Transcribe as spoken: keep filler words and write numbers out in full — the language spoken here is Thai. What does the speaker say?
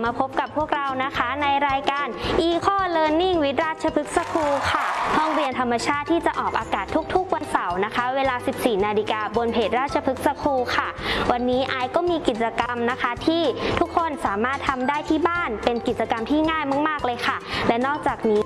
มาพบกับพวกเรานะคะในรายการ Eco Learning with ราชพฤกษ์สคูลค่ะห้องเรียนธรรมชาติที่จะออกอากาศทุกๆวันเสาร์นะคะเวลา สิบสี่ นาฬิกาบนเพจราชพฤกษ์สคูลค่ะวันนี้ไอก็มีกิจกรรมนะคะที่ทุกคนสามารถทำได้ที่บ้านเป็นกิจกรรมที่ง่ายมากๆเลยค่ะและนอกจากนี้